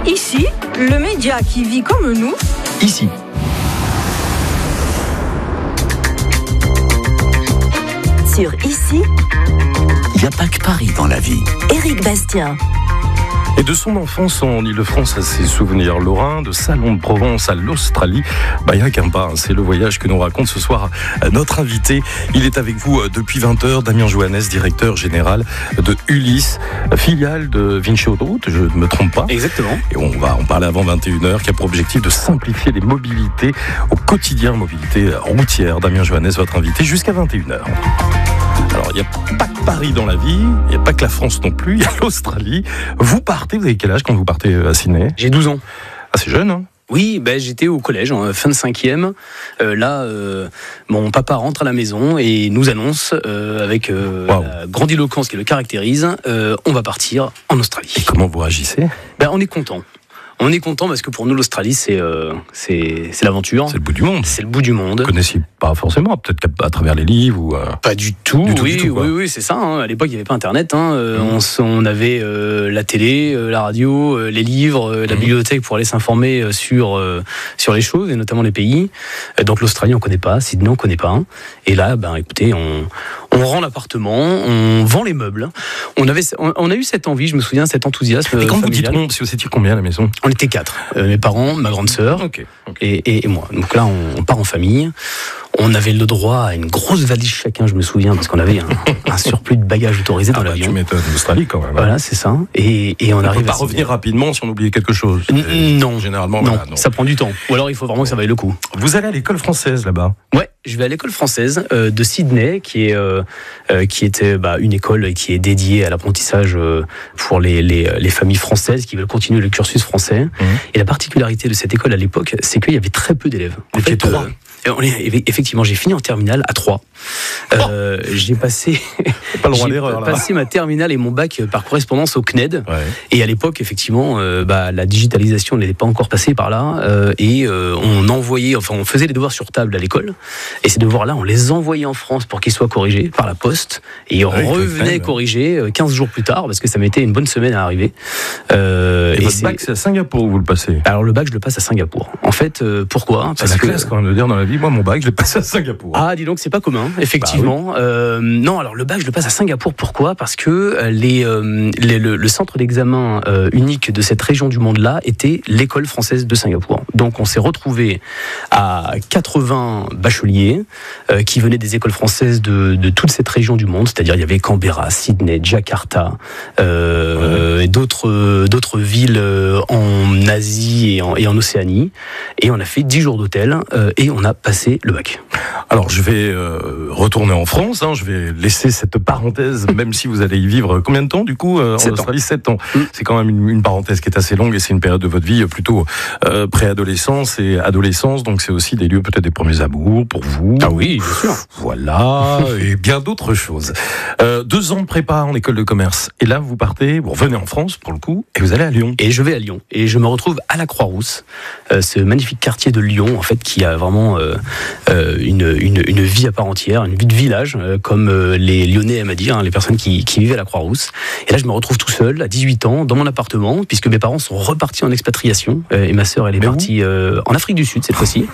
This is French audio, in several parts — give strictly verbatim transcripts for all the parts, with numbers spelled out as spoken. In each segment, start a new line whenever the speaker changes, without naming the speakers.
Ici, le média qui vit comme nous.
Ici.
Sur Ici,
il n'y a pas que Paris dans la vie.
Éric Bastien.
Et de son enfance en Ile-de-France à ses souvenirs lorrains, de Salon de Provence à l'Australie, bah, il n'y a qu'un pas. C'est le voyage que nous raconte ce soir notre invité. Il est avec vous depuis vingt heures, Damien Johannes, directeur général de Ulysse, filiale de Vinci Autoroute, je ne me trompe pas.
Exactement.
Et on va en parler avant vingt et une heures, qui a pour objectif de simplifier les mobilités au quotidien, mobilité routière. Damien Johannes, votre invité, jusqu'à vingt et une heures. Alors, il n'y a pas que Paris dans la vie, il n'y a pas que la France non plus, il y a l'Australie. Vous partez, vous avez quel âge quand vous partez à Sydney ?
J'ai douze ans.
Ah, c'est jeune, hein ?
Oui, ben, j'étais au collège, en fin de cinquième. Euh, là, euh, mon papa rentre à la maison et nous annonce, euh, avec euh, wow. la grandiloquence qui le caractérise, euh, on va partir en Australie.
Et comment vous réagissez ?
Ben, on est content. On est content parce que pour nous, l'Australie, c'est, euh, c'est, c'est l'aventure.
C'est le bout du monde.
C'est le bout du monde.
Vous connaissiez pas forcément, peut-être qu'à travers les livres ou... Euh...
Pas du tout,
du tout
oui,
du tout,
oui, oui, c'est ça. Hein. À l'époque, il n'y avait pas Internet. Hein. Euh, mmh. on, on avait euh, la télé, euh, la radio, euh, les livres, euh, la mmh. bibliothèque pour aller s'informer euh, sur, euh, sur les choses, et notamment les pays. Euh, donc l'Australie, on ne connaît pas. Sydney, on ne connaît pas. Hein. Et là, ben, écoutez, on, on rend l'appartement, on vend les meubles. On, avait, on, on a eu cette envie, je me souviens, cet enthousiasme.
Et quand
familial.
vous dites on, vous étiez combien à la maison ?
On était quatre. Euh, mes parents, ma grande sœur
okay, okay.
Et, et, et moi. Donc là, on, on part en famille. On avait le droit à une grosse valise chacun, je me souviens, parce qu'on avait un, un surplus de bagages autorisé dans
ah
l'avion.
Bah, tu m'étonnes, l'Australie quand même.
Voilà, c'est ça. Et, et on, on arrive.
On peut pas revenir rapidement si on oubliait quelque chose.
N- non,
généralement.
Non,
voilà, non,
ça prend du temps. Ou alors il faut vraiment que ça vaille le coup.
Vous allez à l'école française là-bas ?
Ouais, je vais à l'école française euh, de Sydney, qui est euh, euh, qui était bah, une école qui est dédiée à l'apprentissage euh, pour les, les les familles françaises qui veulent continuer le cursus français. Mmh. Et la particularité de cette école à l'époque, c'est qu'il y avait très peu d'élèves.
En fait, trois.
Euh, Effectivement, j'ai fini en terminale à trois. Euh, oh j'ai passé,
pas le droit
j'ai
d'erreur, là.
passé ma terminale et mon bac par correspondance au C N E D.
Ouais.
Et à l'époque, effectivement, euh, bah, la digitalisation n'était pas encore passée par là. Euh, et euh, on envoyait, enfin, on faisait les devoirs sur table à l'école. Et ces devoirs-là, on les envoyait en France pour qu'ils soient corrigés par la poste. Et ils ouais, revenaient corrigés quinze jours plus tard, parce que ça mettait une bonne semaine à arriver.
Euh, et, et votre c'est... bac, c'est à Singapour où vous le passez ?
Alors, le bac, je le passe à Singapour. En fait, euh, pourquoi ?
Parce c'est la que... classe quand même de dire dans la vie. Moi, mon bac, je l'ai passé à Singapour.
Ah, dis donc, c'est pas commun, effectivement. Bah, oui. euh, non, alors le bac, je le passe à Singapour. Pourquoi ? Parce que les, euh, les, le, le centre d'examen euh, unique de cette région du monde-là était l'école française de Singapour. Donc, on s'est retrouvé à quatre-vingts bacheliers euh, qui venaient des écoles françaises de, de toute cette région du monde. C'est-à-dire, il y avait Canberra, Sydney, Jakarta, euh, ouais. et d'autres, d'autres villes en Asie et en, et en Océanie. Et on a fait dix jours d'hôtel euh, et on a passé le bac.
Alors je vais euh, retourner en France, hein, je vais laisser cette parenthèse, même si vous allez y vivre combien de temps du coup euh, en Australie ? sept ans. Mmh. C'est quand même une, une parenthèse qui est assez longue et c'est une période de votre vie plutôt euh, préadolescence et adolescence, donc c'est aussi des lieux peut-être des premiers amours pour vous.
Ah oui, bien sûr.
Voilà, et bien d'autres choses. Euh, deux ans de prépa en école de commerce et là vous partez, vous revenez en France pour le coup et vous allez à Lyon.
Et je vais à Lyon et je me retrouve à la Croix-Rousse, euh, ce magnifique quartier de Lyon en fait qui a vraiment euh, euh, une, une, une vie à part entière, une vie de village, euh, comme euh, les Lyonnais aiment à dire, hein, les personnes qui, qui vivaient à la Croix-Rousse. Et là, je me retrouve tout seul, à dix-huit ans, dans mon appartement, puisque mes parents sont repartis en expatriation, euh, et ma sœur, elle est Mais partie euh, en Afrique du Sud, cette fois-ci.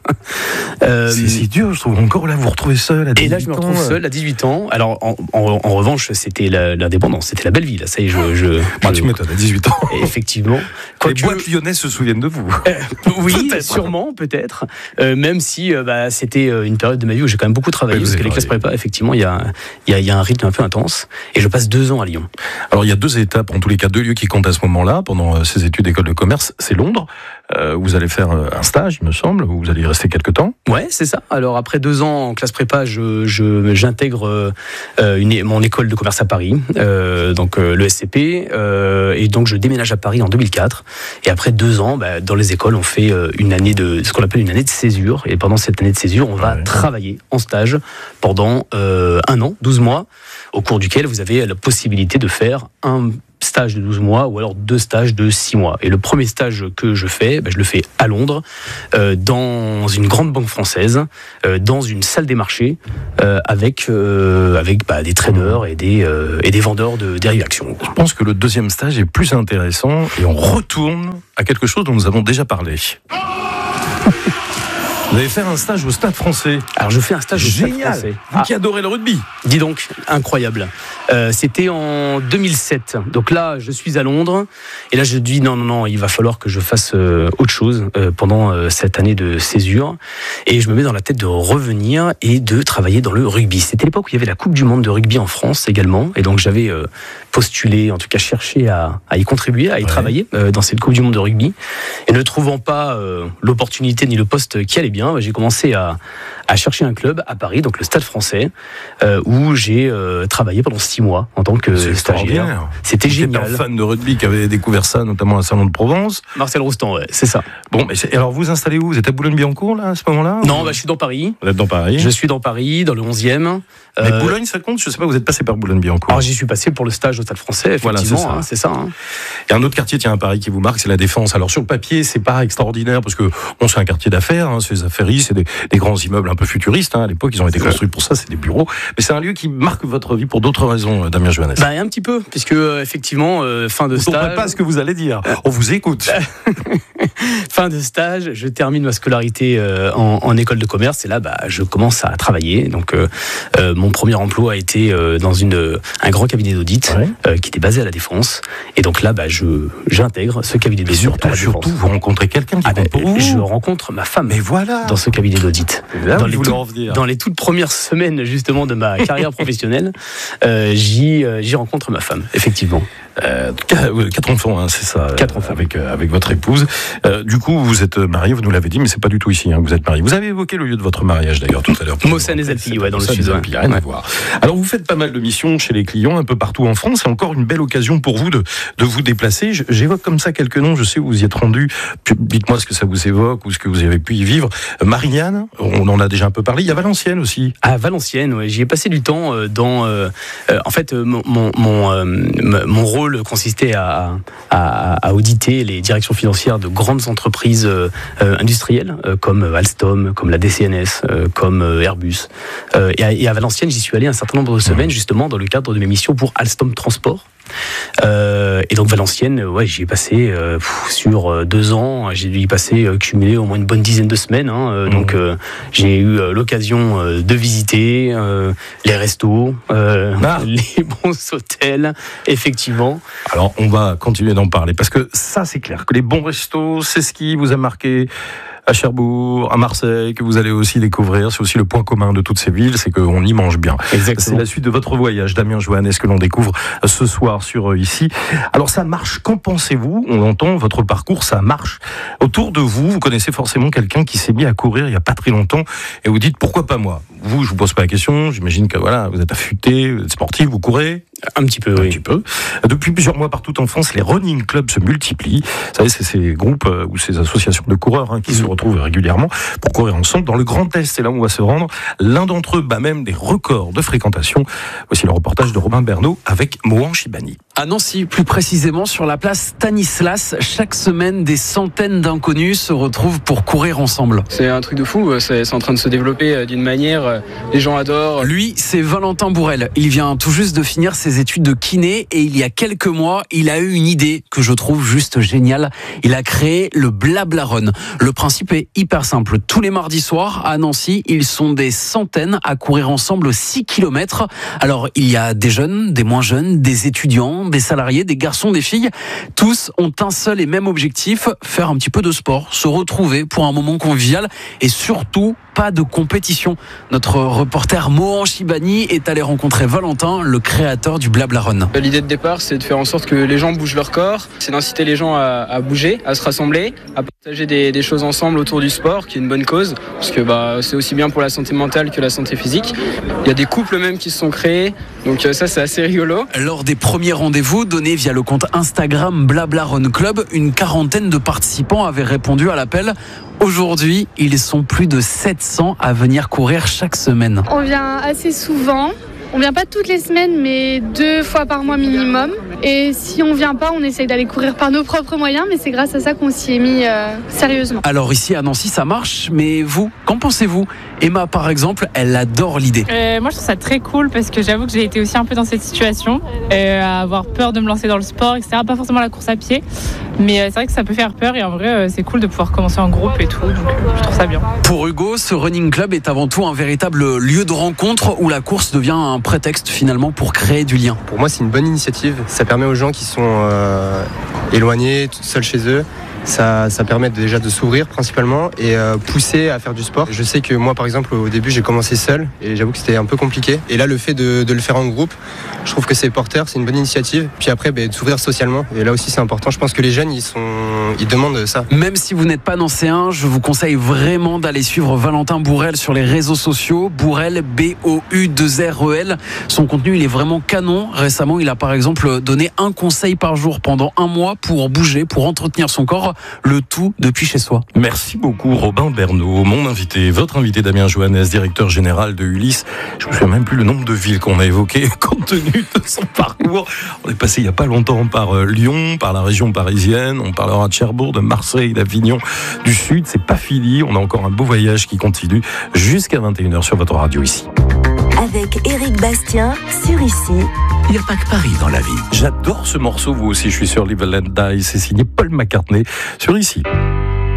euh, c'est, c'est dur, je trouve, encore là, vous vous retrouvez seul à dix-huit ans.
Et là, je me retrouve seul à dix-huit ans. Alors, en, en, en revanche, c'était la, l'indépendance, c'était la belle vie, là, ça y est, je... je,
bah,
je
tu m'étonnes, à dix-huit ans.
Effectivement.
Quand les boîtes lyonnaises se souviennent de vous.
Euh, oui, peut-être. Sûrement, peut-être. Euh, même si euh, bah, c'était une période de ma vie où j'ai quand même beaucoup travaillé, parce que les classes prépa, effectivement, il y a, y, a, y a un rythme un peu intense, et je passe deux ans à Lyon.
Alors il y a deux étapes, en tous les cas deux lieux qui comptent à ce moment-là, pendant euh, ces études d'école de commerce, c'est Londres, euh, vous allez faire euh, un stage, il me semble, où vous allez y rester quelques temps.
Ouais, c'est ça. Alors après deux ans en classe prépa, je, je, j'intègre euh, une, mon école de commerce à Paris, euh, donc euh, le S C P, euh, et donc je déménage à Paris en deux mille quatre, et après deux ans, bah, dans les écoles, on fait euh, une année de, ce qu'on appelle une année de césure, et pendant cette année de césure, on va ouais. travailler en stage pendant euh, un an, douze mois, au cours duquel vous avez la possibilité de faire un stage de douze mois ou alors deux stages de six mois. Et le premier stage que je fais, ben, je le fais à Londres, euh, dans une grande banque française, euh, dans une salle des marchés, euh, avec, euh, avec bah, des traders et des, euh, et des vendeurs de dérivés actions.
Je pense que le deuxième stage est plus intéressant et on retourne à quelque chose dont nous avons déjà parlé. Vous allez faire un stage au Stade Français.
Alors je fais un stage au Stade
Génial.
Français.
Vous
Ah,
qui adorez le rugby.
dis donc, incroyable. Euh, c'était en deux mille sept. Donc là, je suis à Londres. Et là, je dis non, non, non, il va falloir que je fasse euh, autre chose euh, pendant euh, cette année de césure. Et je me mets dans la tête de revenir et de travailler dans le rugby. C'était l'époque où il y avait la Coupe du Monde de rugby en France également. Et donc j'avais euh, postulé, en tout cas cherché à, à y contribuer, à y
Ouais.
travailler euh, dans cette Coupe du Monde de rugby. Et ne trouvant pas euh, l'opportunité ni le poste qui allait bien, bah, j'ai commencé à, à chercher un club à Paris, donc le Stade Français, euh, où j'ai euh, travaillé pendant six mois en tant que
C'est
stagiaire.
extraordinaire.
C'était
Vous êtes un
génial.
fan de rugby qui avait découvert ça, notamment à Salon de Provence.
Marcel Roustan, ouais, c'est ça.
Bon, mais c'est- alors vous installez où? Vous êtes à Boulogne-Billancourt là à ce moment-là?
Non,
Ou-
bah, je suis dans Paris.
Vous êtes dans Paris.
Je suis dans Paris, dans le onzième.
Mais
Euh,
Boulogne, ça compte? Je sais pas, vous êtes passé par Boulogne-Billancourt.
alors j'y suis passé pour le stage au Stade Français,
Voilà,
effectivement,
c'est ça.
hein, c'est ça. hein.
Il y a un autre quartier, tiens, à Paris qui vous marque, c'est la Défense. Alors sur le papier, c'est pas extraordinaire parce que bon, c'est un quartier d'affaires, hein, c'est des affairistes, c'est des, des grands immeubles un peu futuristes. Hein, à l'époque, ils ont été construits pour ça, c'est des bureaux. Mais c'est un lieu qui marque votre vie pour d'autres raisons, euh, Damien Johannes.
Bah, un petit peu, puisque euh, effectivement, euh, fin de
Vous ne
stage.
comprenez pas ce que vous allez dire. On vous écoute.
Fin de stage, je termine ma scolarité euh, en, en école de commerce et là, bah, je commence à travailler. Donc, euh, euh, mon premier emploi a été euh, dans une, un grand cabinet d'audit
Ouais.
euh, qui était basé à la Défense. Et donc là, bah, je, j'intègre ce cabinet
Mais
d'audit
surtout,
à la
surtout,
Défense.
vous rencontrez quelqu'un qui
Ah,
compte
bah,
pour vous.
je rencontre ma femme
Mais voilà.
dans ce cabinet d'audit.
Là,
dans
où
les
je voulais
tout-
en venir.
Dans les toutes premières semaines justement de ma carrière professionnelle, euh, j'y, euh, j'y rencontre ma femme, effectivement.
Euh, quatre, euh, quatre enfants, hein, c'est ça.
Quatre
euh,
enfants.
avec euh, avec votre épouse. Euh, du coup, vous êtes marié, vous nous l'avez dit, mais c'est pas du tout ici hein, que vous êtes marié. Vous avez évoqué le lieu de votre mariage d'ailleurs tout à l'heure.
Mossane et Alpilles, ouais, dans le
Mossane et
sud, ouais.
Alpilles, rien à
Ouais.
voir. Alors, vous faites pas mal de missions chez les clients un peu partout en France. C'est encore une belle occasion pour vous de de vous déplacer. Je- J'évoque comme ça quelques noms. Je sais où vous y êtes rendu. Puis, dites-moi ce que ça vous évoque ou ce que vous avez pu y vivre. Euh, Marignane, on en a déjà un peu parlé. Il y a Valenciennes aussi.
À Valenciennes, ouais, j'y ai passé du temps euh, dans. euh, euh, en fait, euh, mon mon mon, euh, m- mon rôle consistait à, à à auditer les directions financières de grandes entreprises euh, euh, industrielles euh, comme Alstom, comme la D C N S, euh, comme euh, Airbus. Euh, et, à, et à Valenciennes, j'y suis allé un certain nombre de semaines justement dans le cadre de mes missions pour Alstom Transport. Euh, et donc Valenciennes, euh, ouais, j'y ai passé euh, pff, sur euh, deux ans. J'ai dû y passer euh, cumulé au moins une bonne dizaine de semaines. Hein, euh,
Mmh.
Donc euh, j'ai eu euh, l'occasion euh, de visiter euh, les restos, euh,
Ah.
les bons hôtels, effectivement.
Alors, on va continuer d'en parler parce que ça, c'est clair que les bons restos, c'est ce qui vous a marqué à Cherbourg, à Marseille, que vous allez aussi découvrir. C'est aussi le point commun de toutes ces villes, c'est qu'on y mange bien. C'est la suite de votre voyage, Damien Johannes, que l'on découvre ce soir sur euh, ici. Alors ça marche, qu'en pensez-vous? On entend votre parcours, ça marche. Autour de vous, vous connaissez forcément quelqu'un qui s'est mis à courir il n'y a pas très longtemps et vous dites pourquoi pas moi? Vous, je vous pose pas la question, j'imagine que voilà, vous êtes affûté, vous êtes sportif, vous courez
Un petit peu,
un
oui.
petit peu. Depuis plusieurs mois partout en France, les running clubs se multiplient. Vous savez, c'est ces groupes euh, ou ces associations de coureurs hein, qui
Mmh.
se retrouvent régulièrement pour courir ensemble. Dans le Grand Est, c'est là où on va se rendre. L'un d'entre eux bat même des records de fréquentation. Voici le reportage de Robin Bernot avec Mohan Chibani.
À Nancy, plus précisément sur la place Stanislas, chaque semaine, des centaines d'inconnus se retrouvent pour courir ensemble.
C'est un truc de fou, c'est c'est en train de se développer d'une manière, euh, les gens adorent.
Lui, c'est Valentin Bourrel. Il vient tout juste de finir ses études de kiné et il y a quelques mois, il a eu une idée que je trouve juste géniale. Il a créé le Blabla Run. Le principe est hyper simple. Tous les mardis soirs, à Nancy, ils sont des centaines à courir ensemble six kilomètres. Alors, il y a des jeunes, des moins jeunes, des étudiants, des salariés, des garçons, des filles. Tous ont un seul et même objectif, faire un petit peu de sport, se retrouver pour un moment convivial et surtout pas de compétition. Notre reporter Mohan Chibani est allé rencontrer Valentin, le créateur du Blabla Run.
L'idée de départ, c'est de faire en sorte que les gens bougent leur corps, c'est d'inciter les gens à, à bouger, à se rassembler, à partager des, des choses ensemble autour du sport, qui est une bonne cause, parce que bah, c'est aussi bien pour la santé mentale que la santé physique. Il y a des couples même qui se sont créés, donc ça c'est assez rigolo.
Lors des premiers rendez-vous donnés via le compte Instagram Blabla Run Club, une quarantaine de participants avaient répondu à l'appel. Aujourd'hui, ils sont plus de sept cents à venir courir chaque semaine.
On vient assez souvent On vient pas toutes les semaines, mais deux fois par mois minimum. Et si on vient pas, on essaye d'aller courir par nos propres moyens, mais c'est grâce à ça qu'on s'y est mis euh, sérieusement.
Alors ici à Nancy, ça marche, mais vous, qu'en pensez-vous ? Emma, par exemple, elle adore l'idée.
Euh, moi, je trouve ça très cool parce que j'avoue que j'ai été aussi un peu dans cette situation, euh, à avoir peur de me lancer dans le sport, et cetera. Pas forcément la course à pied, mais euh, c'est vrai que ça peut faire peur et en vrai, euh, c'est cool de pouvoir commencer en groupe et tout, donc euh, je trouve ça bien.
Pour Hugo, ce running club est avant tout un véritable lieu de rencontre où la course devient un prétexte finalement pour créer du lien.
Pour moi, c'est une bonne initiative. Ça permet aux gens qui sont euh, éloignés, seuls chez eux. Ça, ça permet déjà de s'ouvrir principalement et euh, pousser à faire du sport. Je sais que moi par exemple au début j'ai commencé seul et j'avoue que c'était un peu compliqué. Et là le fait de, de le faire en groupe, je trouve que c'est porteur, c'est une bonne initiative. Puis après bah, de s'ouvrir socialement et là aussi c'est important. Je pense que les jeunes ils, sont, ils demandent ça.
Même si vous n'êtes pas nancéen, je vous conseille vraiment d'aller suivre Valentin Bourrel sur les réseaux sociaux. Bourrel, B O U deux R E L. Son contenu il est vraiment canon. Récemment il a par exemple donné un conseil par jour pendant un mois pour bouger, pour entretenir son corps. Le tout depuis chez soi.
Merci beaucoup Robin Bernot, mon invité, votre invité Damien Johannes, directeur général de Ulysse. Je me souviens même plus le nombre de villes qu'on a évoquées compte tenu de son parcours. On est passé il n'y a pas longtemps par Lyon, par la région parisienne, on parlera de Cherbourg, de Marseille, d'Avignon, du Sud. C'est pas fini, on a encore un beau voyage qui continue jusqu'à vingt et une heures sur votre radio ici.
Avec Éric Bastien sur Ici.
Il n'y a pas que Paris dans la vie.
J'adore ce morceau, vous aussi, je suis sur Live and Die, c'est signé Paul McCartney sur Ici.